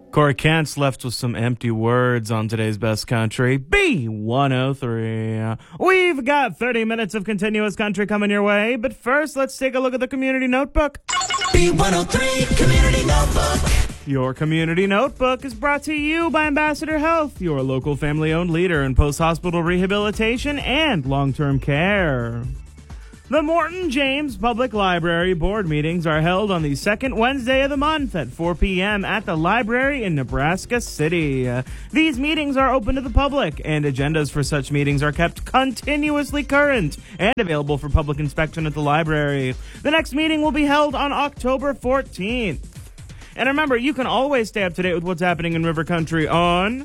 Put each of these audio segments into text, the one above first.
Corey Kent's left with some empty words on today's Best Country, B103. We've got 30 minutes of continuous country coming your way, but first, let's take a look at the Community Notebook. B103 Community Notebook. Your Community Notebook is brought to you by Ambassador Health, your local family-owned leader in post-hospital rehabilitation and long-term care. The Morton James Public Library board meetings are held on the second Wednesday of the month at 4 p.m. at the library in Nebraska City. These meetings are open to the public, and agendas for such meetings are kept continuously current and available for public inspection at the library. The next meeting will be held on October 14th. And remember, you can always stay up to date with what's happening in River Country on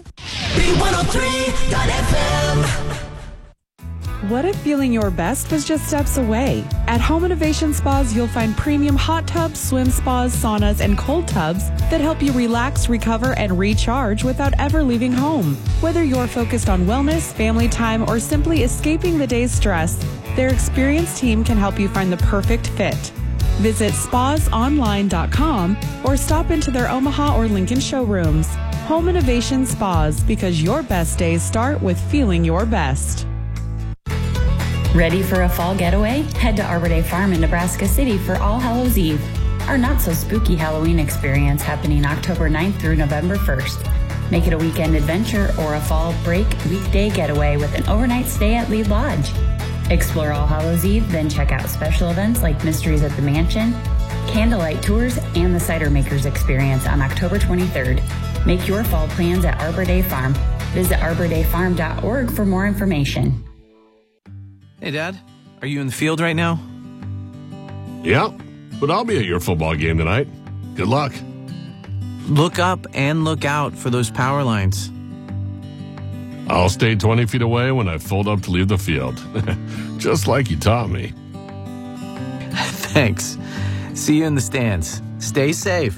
B103.fm. What if feeling your best was just steps away? At Home Innovation Spas, you'll find premium hot tubs, swim spas, saunas, and cold tubs that help you relax, recover, and recharge without ever leaving home. Whether you're focused on wellness, family time, or simply escaping the day's stress, their experienced team can help you find the perfect fit. Visit spasonline.com or stop into their Omaha or Lincoln showrooms. Home Innovation Spas, because your best days start with feeling your best. Ready for a fall getaway? Head to Arbor Day Farm in Nebraska City for All Hallows Eve, our not-so-spooky Halloween experience happening October 9th through November 1st. Make it a weekend adventure or a fall break weekday getaway with an overnight stay at Lee Lodge. Explore All Hallows Eve, then check out special events like Mysteries at the Mansion, candlelight tours, and the Cider Makers experience on October 23rd. Make your fall plans at Arbor Day Farm. Visit arbordayfarm.org for more information. Hey, Dad, are you in the field right now? Yeah, but I'll be at your football game tonight. Good luck. Look up and look out for those power lines. I'll stay 20 feet away when I fold up to leave the field. Just like you taught me. Thanks. See you in the stands. Stay safe.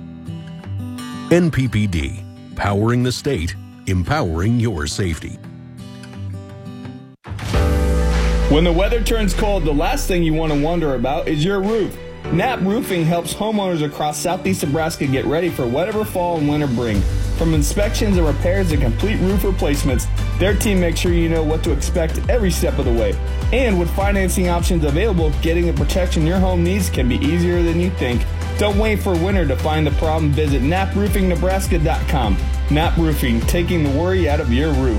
NPPD, powering the state, empowering your safety. When the weather turns cold, the last thing you want to wonder about is your roof. Knapp Roofing helps homeowners across southeast Nebraska get ready for whatever fall and winter bring. From inspections and repairs to complete roof replacements, their team makes sure you know what to expect every step of the way. And with financing options available, getting the protection your home needs can be easier than you think. Don't wait for winter to find the problem. Visit knapproofingnebraska.com. Knapp Roofing, taking the worry out of your roof.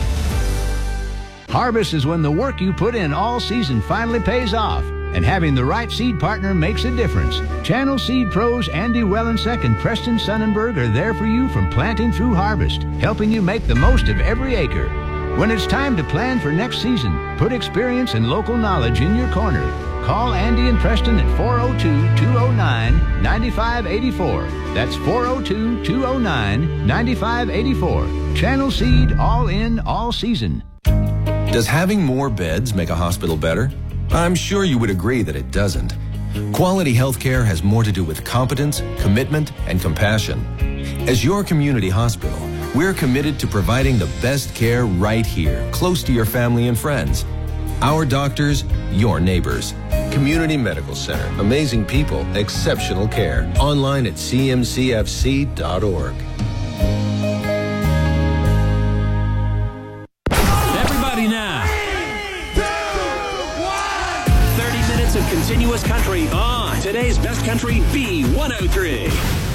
Harvest is when the work you put in all season finally pays off, and having the right seed partner makes a difference. Channel Seed Pros Andy Wellensek and Preston Sonnenberg are there for you from planting through harvest, helping you make the most of every acre. When it's time to plan for next season, put experience and local knowledge in your corner. Call Andy and Preston at 402-209-9584. That's 402-209-9584. Channel Seed, all in, all season. Does having more beds make a hospital better? I'm sure you would agree that it doesn't. Quality healthcare has more to do with competence, commitment, and compassion. As your community hospital, we're committed to providing the best care right here, close to your family and friends. Our doctors, your neighbors. Community Medical Center. Amazing people, exceptional care. Online at cmcfc.org. Continuous country on today's Best Country B103.